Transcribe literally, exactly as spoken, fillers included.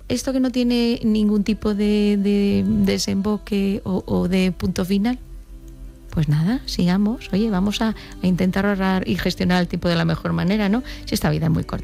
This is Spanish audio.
esto que no tiene ningún tipo de, de desemboque o, o de punto final, pues nada, sigamos. Oye, vamos a, a intentar ahorrar y gestionar el tiempo de la mejor manera, ¿no? Si esta vida es muy corta.